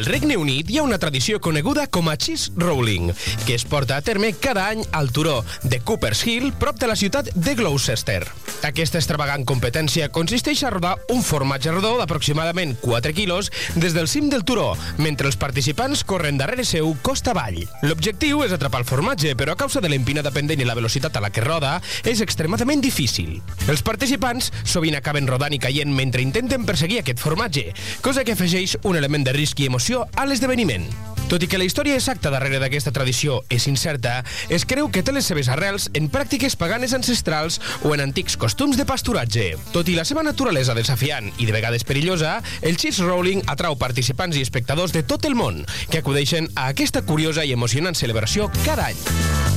Al Regne Unit hi ha una tradició coneguda com a cheese rolling, que es porta a terme cada any al turó de Coopers Hill, prop de la ciutat de Gloucester. Aquesta extravagant competència consisteix a rodar un formatge rodó d'aproximadament 4 quilos des del cim del turó, mentre els participants corren darrere seu costa avall. L'objectiu és atrapar el formatge, però a causa de l'empinada pendent i la velocitat a la que roda, és extremadament difícil. Els participants sovint acaben rodant i caient mentre intenten perseguir aquest formatge, cosa que afegeix un element de risc i emoció a l'esdeveniment. Tot i que la història exacta darrere d'aquesta tradició és incerta, es creu que té les seves arrels en pràctiques paganes ancestrals o en antics costums de pasturatge. Tot i la seva naturalesa desafiant i de vegades perillosa, el cheese rolling atrau participants i espectadors de tot el món que acudeixen a aquesta curiosa i emocionant celebració cada any.